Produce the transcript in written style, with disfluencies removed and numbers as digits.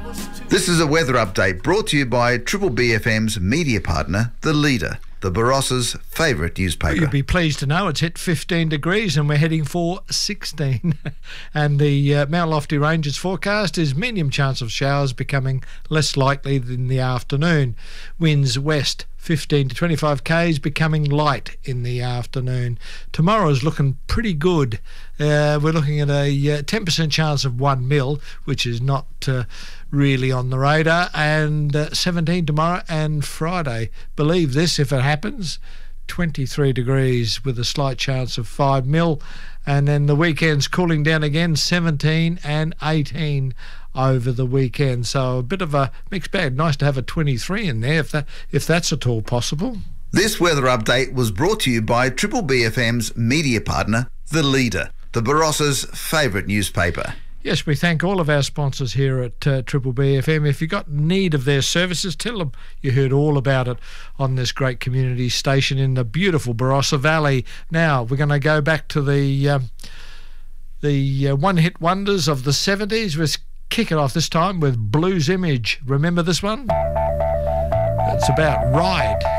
This is a weather update brought to you by Triple BFM's media partner, The Leader, the Barossa's favourite newspaper. You'll be pleased to know it's hit 15 degrees and we're heading for 16. And the Mount Lofty Ranges forecast is medium chance of showers, becoming less likely in the afternoon. Winds west 15 to 25 k's, becoming light in the afternoon. Tomorrow's looking pretty good. We're looking at a 10% chance of 1 mil, which is not really on the radar, and 17 tomorrow and Friday. Believe this if it happens. 23 degrees with a slight chance of 5 mil, and then the weekend's cooling down again, 17 and 18 over the weekend. So a bit of a mixed bag. Nice to have a 23 in there if that's at all possible. This weather update was brought to you by Triple BFM's media partner, The Leader, the Barossa's favourite newspaper. Yes, we thank all of our sponsors here at Triple BFM. If you've got need of their services, tell them you heard all about it on this great community station in the beautiful Barossa Valley. Now, we're going to go back to the one-hit wonders of the 70s. Let's kick it off this time with Blues Image. Remember this one? It's about Ride.